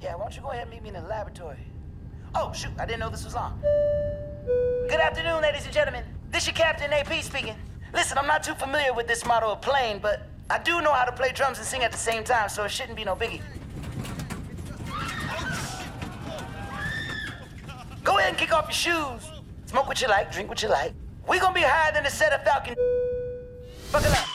Yeah, why don't you go ahead and meet me in the laboratory? Oh, shoot, I didn't know this was on. Good afternoon, ladies and gentlemen. This your Captain AP speaking. Listen, I'm not too familiar with this model of plane, but I do know how to play drums and sing at the same time, so it shouldn't be no biggie. Go ahead and kick off your shoes. Smoke what you like, drink what you like. We gonna be higher than the set of Falcon. Buckle up.